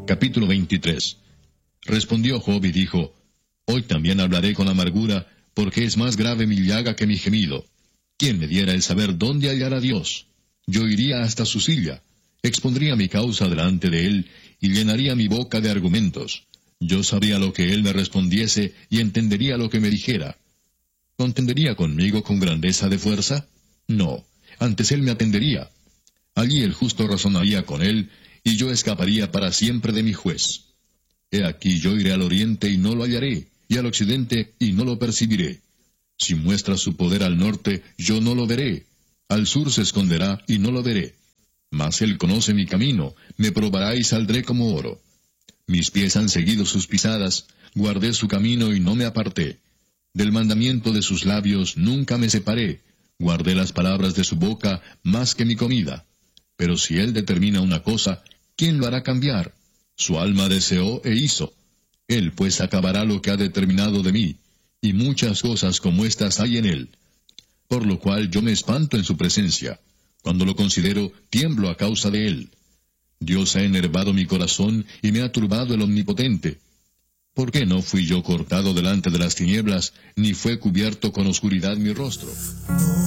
Capítulo 23. Respondió Job y dijo, Hoy también hablaré con amargura, porque es más grave mi llaga que mi gemido. ¿Quién me diera el saber dónde hallar a Dios? Yo iría hasta su silla, expondría mi causa delante de él, y llenaría mi boca de argumentos. Yo sabría lo que él me respondiese, y entendería lo que me dijera. ¿Contendería conmigo con grandeza de fuerza? No, antes él me atendería. Allí el justo razonaría con él, y yo escaparía para siempre de mi juez. He aquí yo iré al oriente y no lo hallaré, y al occidente y no lo percibiré. Si muestra su poder al norte, yo no lo veré. Al sur se esconderá y no lo veré. Mas él conoce mi camino, me probará y saldré como oro. Mis pies han seguido sus pisadas, guardé su camino y no me aparté. Del mandamiento de sus labios nunca me separé, guardé las palabras de su boca más que mi comida. Pero si él determina una cosa, ¿quién lo hará cambiar? Su alma deseó e hizo. Él pues acabará lo que ha determinado de mí, y muchas cosas como estas hay en él. Por lo cual yo me espanto en su presencia. Cuando lo considero, tiemblo a causa de él. Dios ha enervado mi corazón y me ha turbado el Omnipotente. ¿Por qué no fui yo cortado delante de las tinieblas, ni fue cubierto con oscuridad mi rostro?